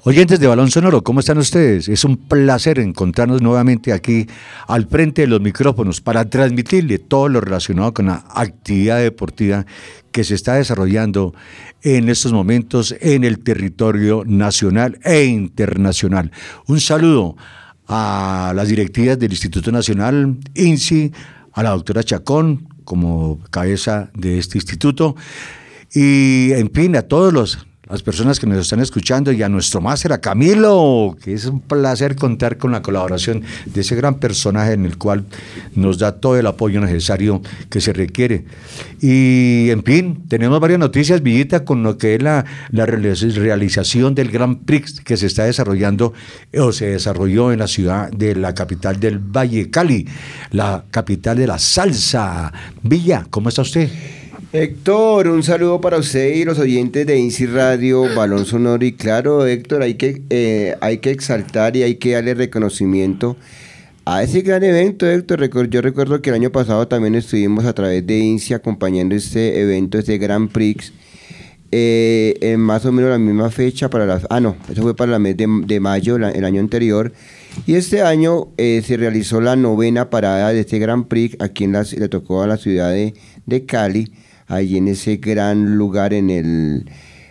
Oyentes de Balón Sonoro, ¿cómo están ustedes? Es un placer encontrarnos nuevamente aquí al frente de los micrófonos para transmitirle todo lo relacionado con la actividad deportiva que se está desarrollando en estos momentos en el territorio nacional e internacional. Un saludo a las directivas del Instituto Nacional, INSI, a la doctora Chacón como cabeza de este instituto y, en fin, a todos las personas que nos están escuchando y a nuestro máster, a Camilo, que es un placer contar con la colaboración de ese gran personaje en el cual nos da todo el apoyo necesario que se requiere. Y, en fin, tenemos varias noticias, Villita, con lo que es la realización del Grand Prix que se está desarrollando o se desarrolló en la ciudad de la capital del Valle, Cali, la capital de la salsa. Villa, ¿cómo está usted? Héctor, un saludo para usted y los oyentes de INSI Radio, Balón Sonoro. Y claro, Héctor, hay que exaltar y hay que darle reconocimiento a ese gran evento, Héctor. Yo recuerdo que el año pasado también estuvimos a través de INSI acompañando este evento, este Grand Prix, en más o menos la misma fecha, eso fue para el mes de mayo, el año anterior. Y este año se realizó la 9ª parada de este Grand Prix, aquí le tocó a la ciudad de Cali, allí en ese gran lugar en el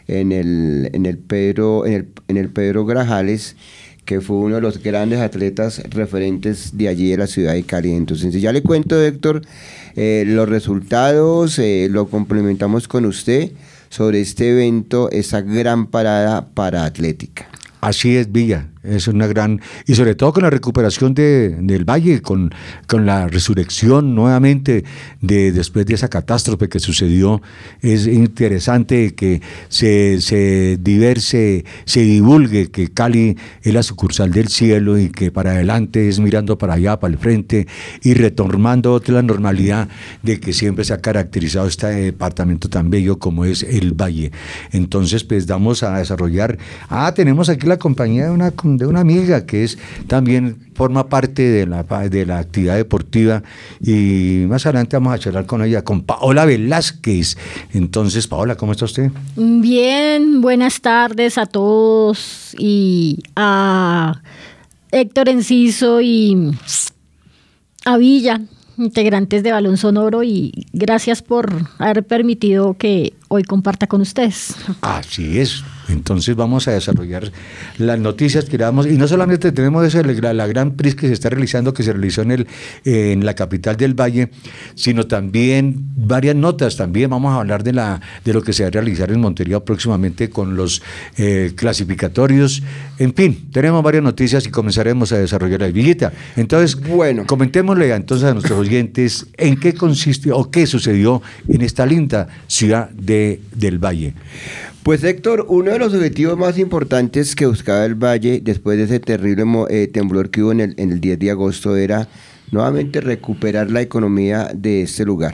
Pedro Grajales, que fue uno de los grandes atletas referentes de allí de la ciudad de Cali. Entonces, ya le cuento, Héctor, los resultados, lo complementamos con usted sobre este evento, esa gran parada paraatlética. Así es, Villa, es una gran, y sobre todo con la recuperación del Valle, con la resurrección nuevamente después de esa catástrofe que sucedió. Es interesante que se divulgue que Cali es la sucursal del cielo y que para adelante es mirando para allá, para el frente y retomando otra normalidad de que siempre se ha caracterizado este departamento tan bello como es el Valle. Entonces, pues vamos a desarrollar, tenemos aquí la compañía de una amiga que también forma parte de la actividad deportiva, y más adelante vamos a charlar con ella, con Paola Velázquez. Entonces, Paola, ¿cómo está usted? Bien, buenas tardes a todos y a Héctor Enciso y a Villa, integrantes de Balón Sonoro, y gracias por haber permitido que hoy comparta con ustedes. Así es. Entonces vamos a desarrollar las noticias que damos, y no solamente tenemos la Gran Prix que se realizó en la capital del Valle, sino también varias notas. También vamos a hablar de lo que se va a realizar en Montería próximamente con los clasificatorios. En fin, tenemos varias noticias y comenzaremos a desarrollar la Villita. Entonces, bueno, comentémosle entonces a nuestros oyentes en qué consistió o qué sucedió en esta linda ciudad del Valle. Pues, Héctor, uno de los objetivos más importantes que buscaba el Valle después de ese terrible temblor que hubo en el 10 de agosto era nuevamente recuperar la economía de este lugar.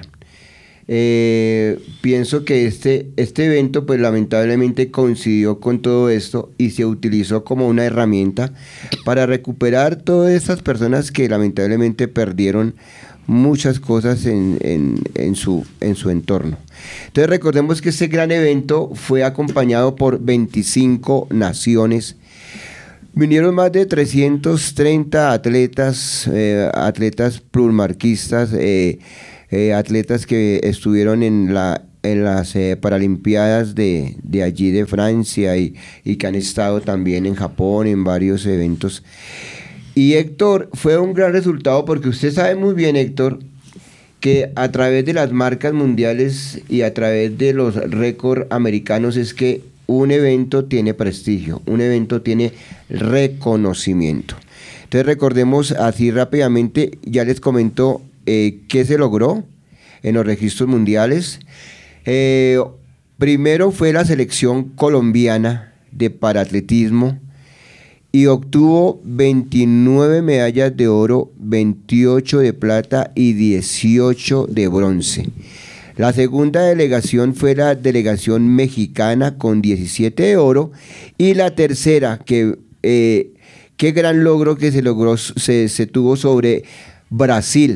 Pienso que este evento, pues lamentablemente coincidió con todo esto y se utilizó como una herramienta para recuperar todas esas personas que lamentablemente perdieron muchas cosas en su entorno. Entonces, recordemos que este gran evento fue acompañado por 25 naciones. Vinieron más de 330 atletas plurimarquistas, atletas que estuvieron en las Paralimpiadas de allí de Francia y que han estado también en Japón en varios eventos. Y, Héctor, fue un gran resultado porque usted sabe muy bien, Héctor, que a través de las marcas mundiales y a través de los récords americanos es que un evento tiene prestigio, un evento tiene reconocimiento. Entonces, recordemos así rápidamente, ya les comento qué se logró en los registros mundiales. Primero fue la selección colombiana de paraatletismo, y obtuvo 29 medallas de oro, 28 de plata y 18 de bronce. La segunda delegación fue la delegación mexicana con 17 de oro, y la tercera, qué gran logro que se tuvo sobre Brasil.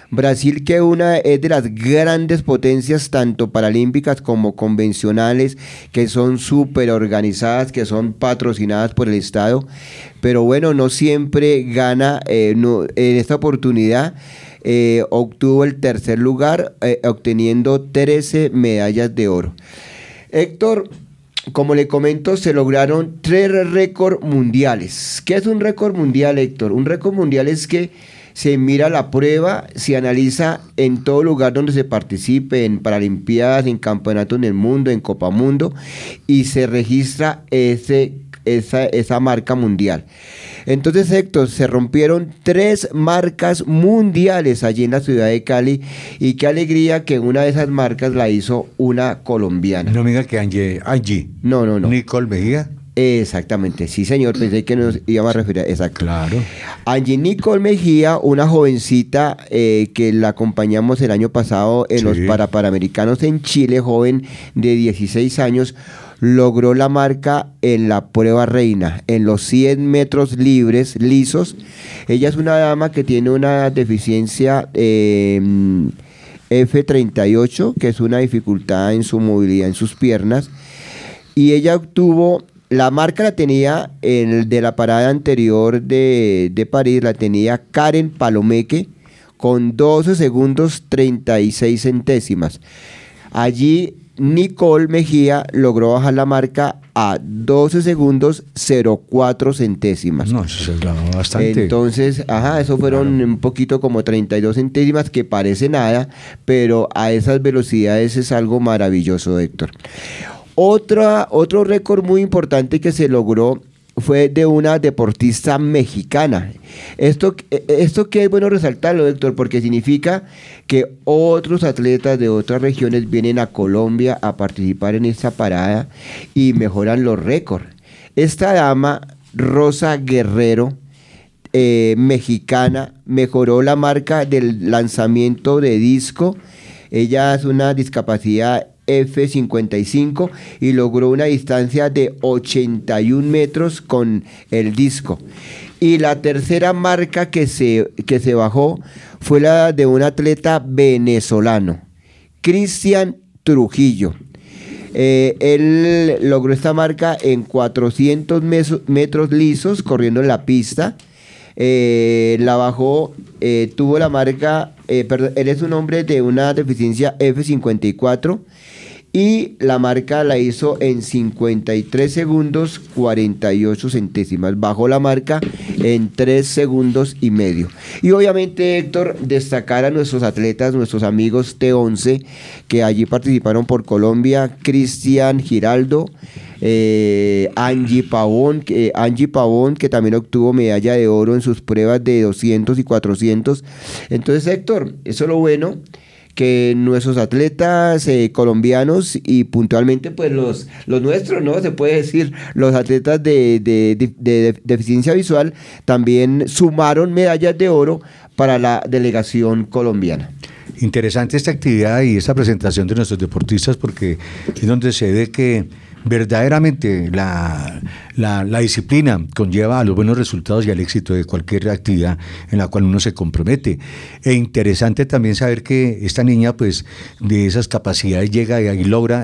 Brasil, que es de las grandes potencias, tanto paralímpicas como convencionales, que son súper organizadas, que son patrocinadas por el Estado, pero bueno, no siempre gana. En esta oportunidad obtuvo el tercer lugar, obteniendo 13 medallas de oro. Héctor, como le comento, se lograron 3 récords mundiales. ¿Qué es un récord mundial, Héctor? Un récord mundial es que se mira la prueba, se analiza en todo lugar donde se participe, en Paralimpiadas, en Campeonatos del Mundo, en Copa Mundo, y se registra esa marca mundial. Entonces, Héctor, se rompieron 3 marcas mundiales allí en la ciudad de Cali, y qué alegría que una de esas marcas la hizo una colombiana. No me diga que Angie. No. Nicole Mejía. Exactamente, sí señor, pensé que nos íbamos a referir a exacto. Claro. Angie Nicole Mejía, una jovencita que la acompañamos el año pasado en los Panamericanos en Chile, joven de 16 años, logró la marca en la prueba reina, en los 100 metros libres, lisos. Ella es una dama que tiene una deficiencia F38, que es una dificultad en su movilidad en sus piernas, y ella obtuvo... La marca la tenía de la parada anterior de París, la tenía Karen Palomeque con 12 segundos 36 centésimas. Allí Nicole Mejía logró bajar la marca a 12 segundos 04 centésimas. No, eso es bastante. Entonces, eso fueron un poquito como 32 centésimas, que parece nada, pero a esas velocidades es algo maravilloso, Héctor. Otro récord muy importante que se logró fue de una deportista mexicana. Esto que es bueno resaltarlo, Héctor, porque significa que otros atletas de otras regiones vienen a Colombia a participar en esta parada y mejoran los récords. Esta dama, Rosa Guerrero, mexicana, mejoró la marca del lanzamiento de disco. Ella es una discapacidad F55 y logró una distancia de 81 metros con el disco. Y la tercera marca que se bajó fue la de un atleta venezolano, Cristian Trujillo. Él logró esta marca en 400 metros lisos corriendo en la pista. La bajó, tuvo la marca, él es un hombre de una deficiencia F54 y la marca la hizo en 53 segundos 48 centésimas. Bajó la marca en 3 segundos y medio. Y obviamente, Héctor, destacar a nuestros atletas, nuestros amigos T11 que allí participaron por Colombia: Cristian Giraldo, Angie Pavón, que también obtuvo medalla de oro en sus pruebas de 200 y 400. Entonces, Héctor, eso es lo bueno, que nuestros atletas colombianos y puntualmente pues los nuestros, ¿no? Se puede decir, los atletas de deficiencia visual también sumaron medallas de oro para la delegación colombiana. Interesante esta actividad y esta presentación de nuestros deportistas, porque es donde se ve que verdaderamente la disciplina conlleva a los buenos resultados y al éxito de cualquier actividad en la cual uno se compromete. E interesante también saber que esta niña, pues, de esas capacidades llega y logra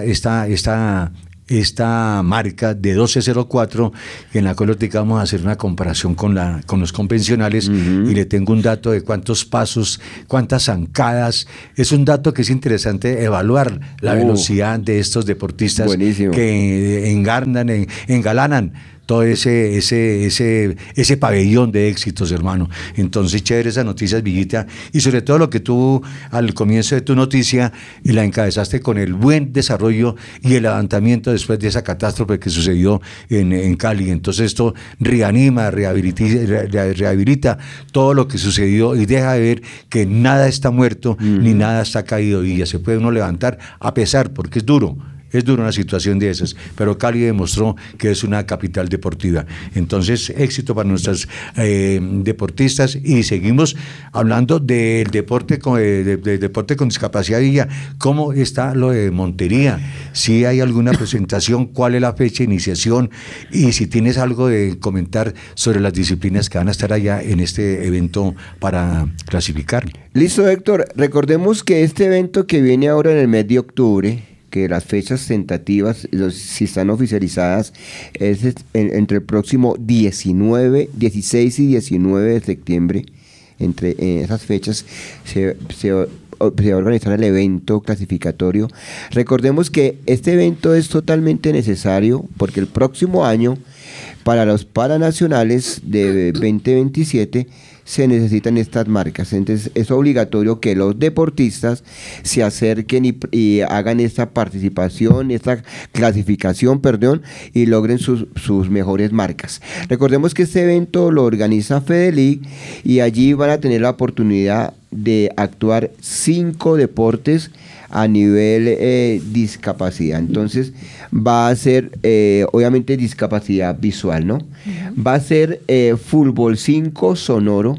esta marca de 12.04, en la cual vamos a hacer una comparación con los convencionales. Uh-huh. Y le tengo un dato de cuántos pasos, cuántas zancadas. Es un dato que es interesante evaluar la velocidad de estos deportistas. Buenísimo. Que engalanan todo ese pabellón de éxitos, hermano. Entonces, chévere esas noticias, Villita, y sobre todo lo que tú al comienzo de tu noticia la encabezaste con el buen desarrollo y el levantamiento después de esa catástrofe que sucedió en Cali. Entonces esto reanima, rehabilita todo lo que sucedió y deja de ver que nada está muerto, ni nada está caído, y ya se puede uno levantar a pesar, porque es duro es dura una situación de esas, pero Cali demostró que es una capital deportiva. Entonces, éxito para nuestros deportistas, y seguimos hablando del deporte deporte con discapacidad. Villa, ¿cómo está lo de Montería? Si hay alguna presentación, ¿cuál es la fecha de iniciación? Y si tienes algo de comentar sobre las disciplinas que van a estar allá en este evento para clasificar. Listo, Héctor. Recordemos que este evento que viene ahora en el mes de octubre, que las fechas tentativas, si están oficializadas, es entre el próximo 16 y 19 de septiembre. Entre esas fechas se va a organizar el evento clasificatorio. Recordemos que este evento es totalmente necesario porque el próximo año, para los paranacionales de 2027, se necesitan estas marcas. Entonces es obligatorio que los deportistas se acerquen y hagan esta participación, esta clasificación, y logren sus mejores marcas. Recordemos que este evento lo organiza Fedelig y allí van a tener la oportunidad de actuar 5 deportes a nivel discapacidad. Entonces va a ser obviamente discapacidad visual, ¿no? Va a ser fútbol 5 sonoro,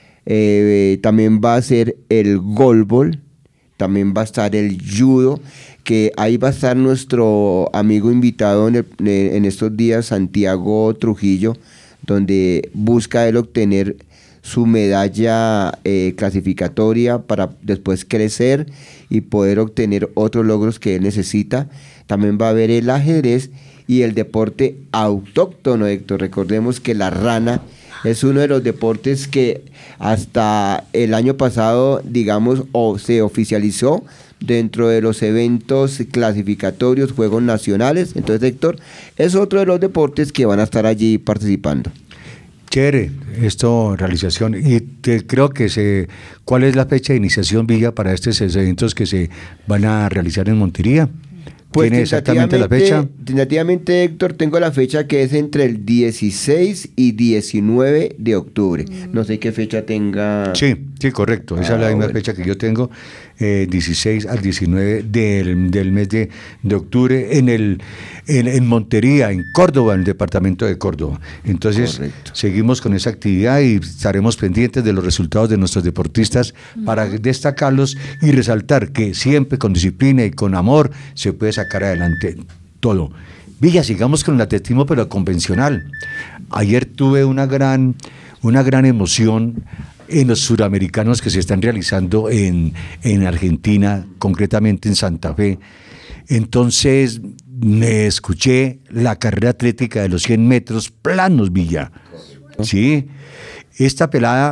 también va a ser el goalball, también va a estar el judo, que ahí va a estar nuestro amigo invitado en estos días, Santiago Trujillo, donde busca él obtener su medalla clasificatoria para después crecer y poder obtener otros logros que él necesita. También va a haber el ajedrez y el deporte autóctono, Héctor. Recordemos que la rana es uno de los deportes que hasta el año pasado, digamos, se oficializó dentro de los eventos clasificatorios, Juegos Nacionales. Entonces, Héctor, es otro de los deportes que van a estar allí participando. Chévere, realización. Y creo que ¿cuál es la fecha de iniciación, Villa, para estos eventos que se van a realizar en Montería? Pues ¿Tiene exactamente la fecha? Tentativamente, Héctor, tengo la fecha que es entre el 16 y 19 de octubre. No sé qué fecha tenga. Sí, correcto. Esa es la misma fecha que yo tengo, 16 al 19 del mes de octubre en Montería, en Córdoba, en el departamento de Córdoba. Entonces, correcto, seguimos con esa actividad y estaremos pendientes de los resultados de nuestros deportistas para destacarlos y resaltar que siempre con disciplina y con amor se puede sacar adelante todo. Villa, sigamos con el atletismo, pero convencional. Ayer tuve una gran emoción en los suramericanos que se están realizando en Argentina, concretamente en Santa Fe. Entonces me escuché la carrera atlética de los 100 metros planos, Villa. Sí, esta pelada,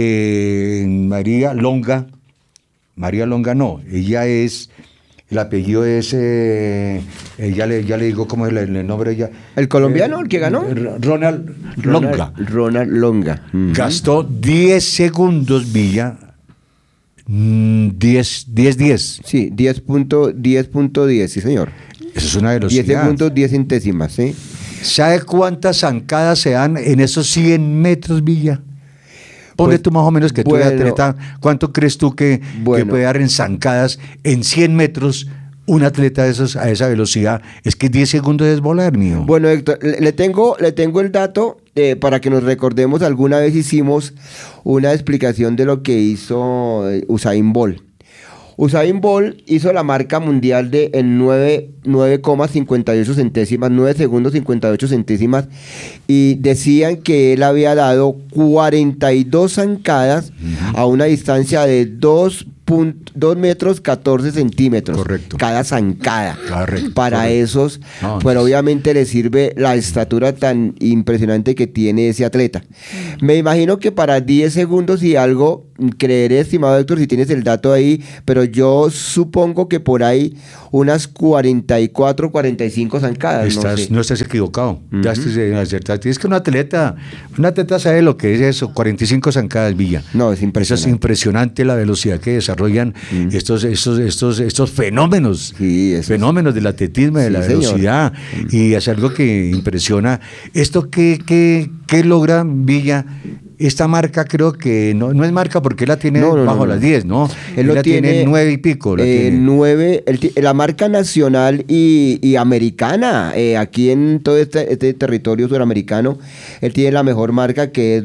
María Longa no, ella es, el apellido es, ya le digo cómo es el nombre de ella. ¿El colombiano, el que ganó? Ronald Longa. Ronald Longa. Uh-huh. Gastó 10 segundos, Villa. 10. Sí, 10.10, sí, señor. Eso es una velocidad. 10 segundos, 10 centésimas, ¿sí? ¿Sabe cuántas zancadas se dan en esos 100 metros, Villa? Ponle tú más o menos que tú eres atleta, ¿cuánto crees tú que puede dar en zancadas en 100 metros un atleta a esa velocidad? Es que 10 segundos es volar, mío. Bueno, Héctor, le tengo el dato para que nos recordemos. Alguna vez hicimos una explicación de lo que hizo Usain Bolt. Usain Bolt hizo la marca mundial en 9,58 centésimas, 9 segundos 58 centésimas, y decían que él había dado 42 zancadas a una distancia de 2 metros 14 centímetros. Correcto. Cada zancada. Correcto. Para esos, pero obviamente le sirve la estatura tan impresionante que tiene ese atleta. Me imagino que para 10 segundos y algo, creeré, estimado Héctor, si tienes el dato ahí, pero yo supongo que por ahí unas 44, 45 zancadas. No estás equivocado. Ya acertaste. Es que un atleta sabe lo que es eso, 45 zancadas, Villa. No, es impresionante. Eso es impresionante, la velocidad que desarrollan estos fenómenos, fenómenos del atletismo, de la velocidad, y es algo que impresiona. ¿Esto qué logra, Villa, esta marca creo que no es marca porque él la tiene bajo las 10, ¿no? Él la tiene 9 y pico. 9, la marca nacional y americana, aquí en todo este territorio suramericano, él tiene la mejor marca que es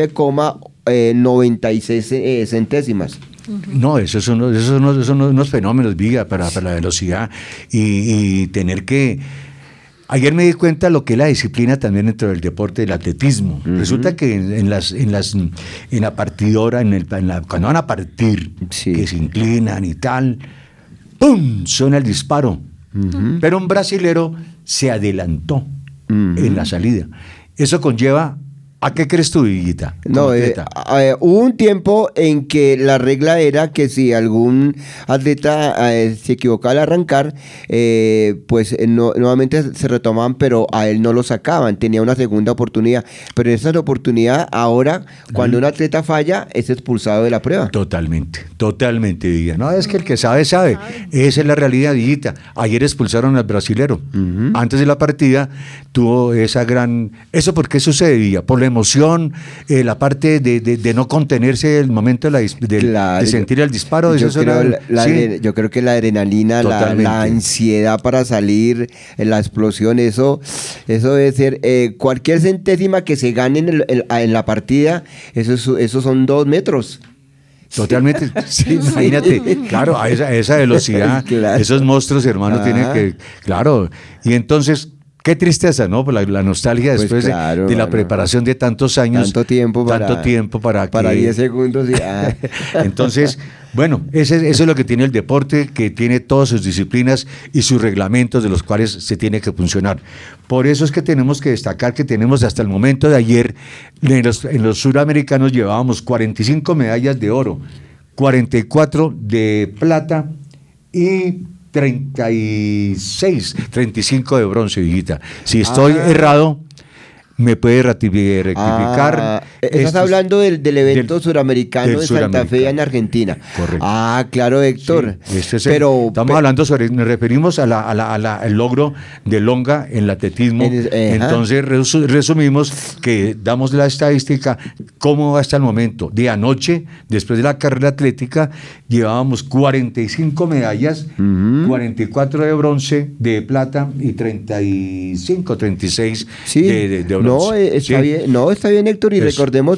9,96 centésimas. No, esos son unos fenómenos, Viga, para la velocidad y tener que... Ayer me di cuenta lo que es la disciplina también dentro del deporte del atletismo. Resulta que en la partidora, cuando van a partir, que se inclinan y tal, ¡pum!, suena el disparo. Pero un brasilero se adelantó en la salida. Eso conlleva... ¿A qué crees tú, Villita? No, hubo un tiempo en que la regla era que si algún atleta se equivocaba al arrancar, pues nuevamente se retomaban, pero a él no lo sacaban, tenía una segunda oportunidad. Pero en esa oportunidad, ahora, cuando un atleta falla, es expulsado de la prueba. Totalmente, Villa. No, es que el que sabe, sabe. Esa es la realidad, Villita. Ayer expulsaron al brasilero. Antes de la partida tuvo esa gran... ¿Eso por qué sucede, Villa? Por la emoción, la parte de no contenerse el momento de sentir el disparo. Yo creo que la adrenalina, la ansiedad para salir, la explosión, eso debe ser cualquier centésima que se gane en la partida, eso son 2 metros. Totalmente, sí, imagínate, claro, a esa velocidad, claro. Esos monstruos, hermano, tienen que, claro, y entonces... Qué tristeza, ¿no? La nostalgia después de la preparación de tantos años. Tanto tiempo para 10 segundos. Entonces, bueno, eso es lo que tiene el deporte, que tiene todas sus disciplinas y sus reglamentos de los cuales se tiene que funcionar. Por eso es que tenemos que destacar que tenemos hasta el momento de ayer, en los suramericanos llevábamos 45 medallas de oro, 44 de plata y 35 de bronce, Villita. Si estoy errado, me puede rectificar. Estás hablando del evento suramericano de Santa Fe en Argentina. Correcto. Claro, Héctor. Sí, estamos hablando nos referimos al logro de Longa en el atletismo. Entonces resumimos que damos la estadística, cómo va hasta el momento. De anoche, después de la carrera atlética, llevábamos 45 medallas, 44 de bronce, de plata y 36 de bronce. Está bien, Héctor, y recordemos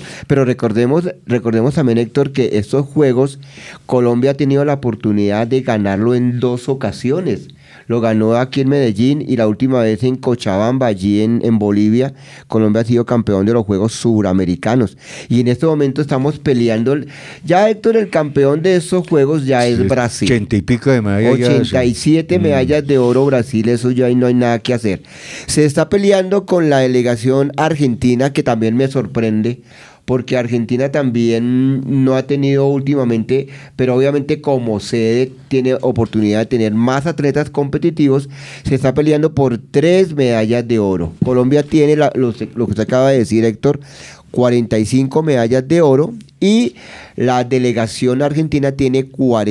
también, Héctor, que estos Juegos Colombia ha tenido la oportunidad de ganarlo en 2 ocasiones. Lo ganó aquí en Medellín y la última vez en Cochabamba, allí en Bolivia. Colombia ha sido campeón de los Juegos Suramericanos. Y en este momento estamos peleando. Ya, Héctor, el campeón de esos Juegos ya es Brasil. 80 y pico de medallas. 87 medallas de oro Brasil, eso ya no hay nada que hacer. Se está peleando con la delegación argentina, que también me sorprende, porque Argentina también no ha tenido últimamente, pero obviamente como sede tiene oportunidad de tener más atletas competitivos, se está peleando por 3 medallas de oro. Colombia tiene lo que se acaba de decir, Héctor, 45 medallas de oro y la delegación argentina tiene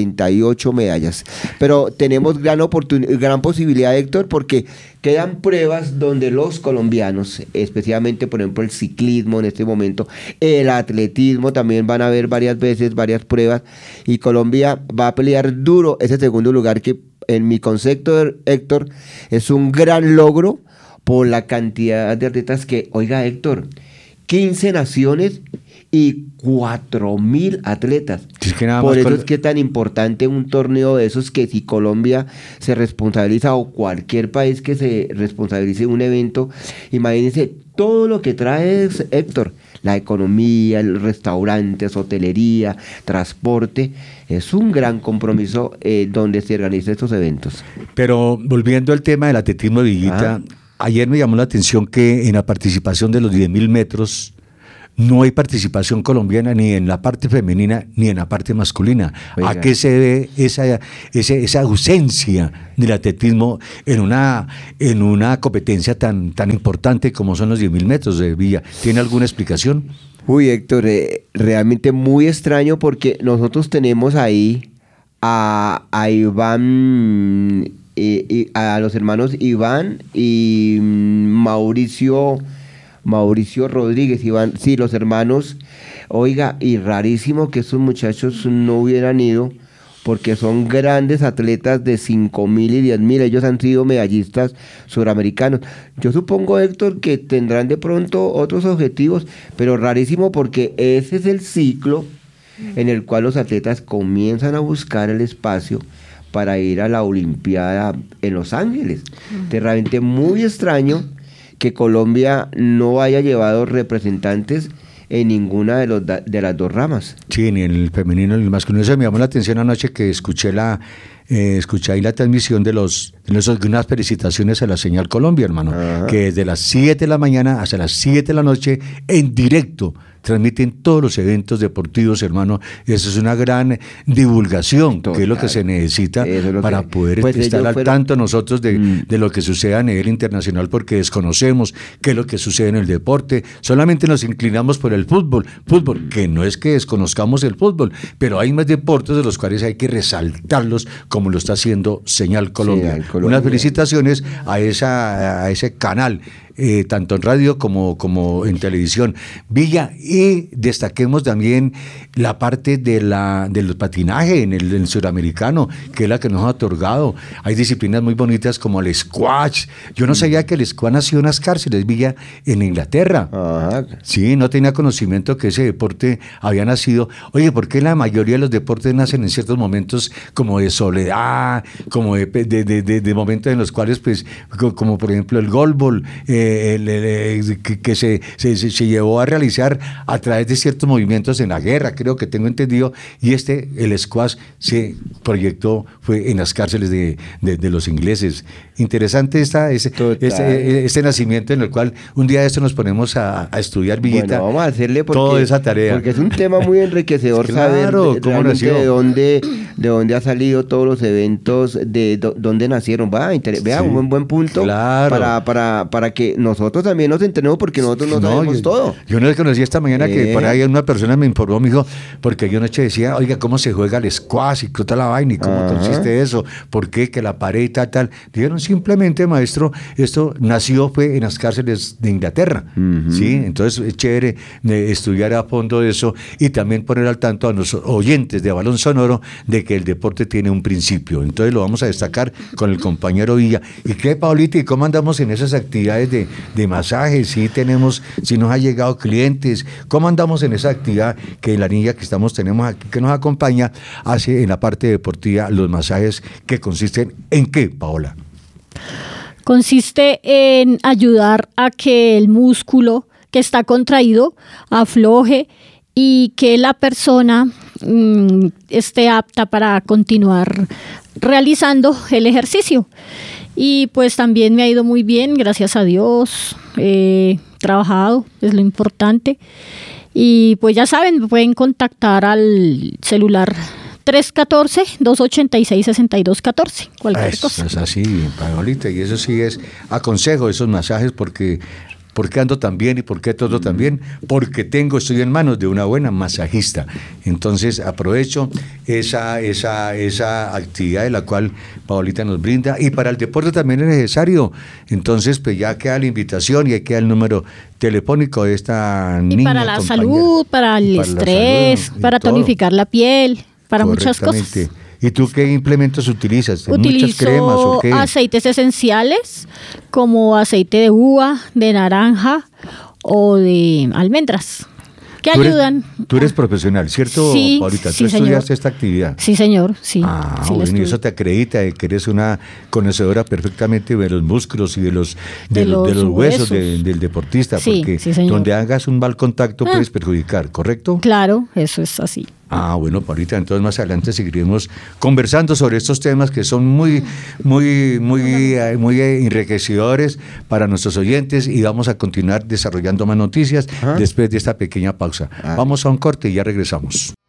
48 medallas. Pero tenemos gran posibilidad, Héctor, porque quedan pruebas donde los colombianos, especialmente por ejemplo el ciclismo en este momento, el atletismo, también van a haber varias pruebas y Colombia va a pelear duro ese segundo lugar que en mi concepto, Héctor, es un gran logro por la cantidad de atletas que, oiga, Héctor, 15 naciones y 4.000 atletas. Por eso es que es tan importante un torneo de esos, que si Colombia se responsabiliza o cualquier país que se responsabilice un evento, imagínense todo lo que trae, Héctor, la economía, los restaurantes, hotelería, transporte, es un gran compromiso donde se organizan estos eventos. Pero volviendo al tema del atletismo, Villita, ayer me llamó la atención que en la participación de los 10.000 metros no hay participación colombiana ni en la parte femenina ni en la parte masculina. Oiga. ¿A qué se debe esa ausencia del atletismo en una competencia tan importante como son los 10.000 metros de Villa? ¿Tiene alguna explicación? Uy, Héctor, realmente muy extraño, porque nosotros tenemos ahí a Iván, a los hermanos Iván y Mauricio Mauricio Rodríguez, Iván, sí, los hermanos, oiga, y rarísimo que estos muchachos no hubieran ido, porque son grandes atletas de 5.000 y 10.000, ellos han sido medallistas suramericanos. Yo supongo, Héctor, que tendrán de pronto otros objetivos, pero rarísimo porque ese es el ciclo en el cual los atletas comienzan a buscar el espacio para ir a la Olimpiada en Los Ángeles. Es realmente muy extraño que Colombia no haya llevado representantes en ninguna de las dos ramas. Sí, ni en el femenino ni en el masculino. Eso me llamó la atención anoche que escuché ahí la transmisión de unas felicitaciones a la Señal Colombia, hermano, que desde las 7 de la mañana hasta las 7 de la noche en directo transmiten todos los eventos deportivos, hermano. Eso es una gran divulgación, total, que es lo que se necesita para poder estar al tanto nosotros de lo que sucede a nivel internacional, porque desconocemos qué es lo que sucede en el deporte. Solamente nos inclinamos por el fútbol, que no es que desconozcamos el fútbol, pero hay más deportes de los cuales hay que resaltarlos, como lo está haciendo Señal Colombia. Unas felicitaciones a ese canal, tanto en radio como en televisión. Villa, y destaquemos también la parte del patinaje en el suramericano, que es la que nos ha otorgado. Hay disciplinas muy bonitas como el squash. Yo no sabía que el squash nació en las cárceles, Villa, en Inglaterra. Ajá. Sí, no tenía conocimiento que ese deporte había nacido. Oye, ¿por qué la mayoría de los deportes nacen en ciertos momentos como de soledad, como de momentos en los cuales, pues, como por ejemplo el goalball, que se llevó a realizar a través de ciertos movimientos en la guerra, creo que tengo entendido, y el squash se proyectó, fue en las cárceles de los ingleses. Interesante este nacimiento, en el cual un día de esto nos ponemos a estudiar, Villita. Bueno, vamos a hacerle toda esa tarea. Porque es un tema muy enriquecedor, claro, saber cómo nació, de dónde ha salido todos los eventos, de dónde nacieron. Vea, un buen punto, claro, para que nosotros también nos entrenemos, porque nosotros no sabemos todo. Yo no desconocí esta mañana que por ahí una persona me informó, me dijo, porque yo anoche decía, oiga, ¿cómo se juega el squash y toda la vaina y cómo consiste eso? ¿Por qué? Que la pared y tal. Dijeron, simplemente, maestro, esto fue en las cárceles de Inglaterra. ¿Sí? Entonces es chévere estudiar a fondo eso y también poner al tanto a los oyentes de Balón Sonoro de que el deporte tiene un principio. Entonces lo vamos a destacar con el compañero Villa. ¿Y qué, Paulita? ¿Y cómo andamos en esas actividades de masajes? Si nos ha llegado clientes, ¿cómo andamos en esa actividad que la niña que tenemos aquí, que nos acompaña, hace en la parte deportiva los masajes, que consisten en qué, Paola? Consiste en ayudar a que el músculo que está contraído afloje y que la persona esté apta para continuar realizando el ejercicio. Y pues también me ha ido muy bien, gracias a Dios. Trabajado, es lo importante. Y pues ya saben, me pueden contactar al celular 314-286-6214, cualquier cosa. Es así, Paolita, y eso sí aconsejo esos masajes, porque ¿por qué ando tan bien y por qué todo tan bien? Porque estoy en manos de una buena masajista. Entonces aprovecho esa actividad de la cual Paolita nos brinda, y para el deporte también es necesario. Entonces pues ya queda la invitación y ahí queda el número telefónico de esta niña. Y para la salud, para el estrés, para tonificar la piel, para muchas cosas. ¿Y tú qué implementos utilizas? Utilizo ¿muchas cremas o qué? Aceites esenciales como aceite de uva, de naranja o de almendras, que ayudan. Tú eres profesional, ¿cierto, sí, Paulita? Sí, ¿Tú estudiaste esta actividad? Sí, señor, sí. Sí, bueno, y eso te acredita de que eres una conocedora perfectamente de los músculos y de los huesos del deportista, porque donde hagas un mal contacto puedes perjudicar, ¿correcto? Claro, eso es así. Bueno, Paulita, entonces más adelante seguiremos conversando sobre estos temas que son muy enriquecedores para nuestros oyentes, y vamos a continuar desarrollando más noticias después de esta pequeña pausa. Vamos a un corte y ya regresamos.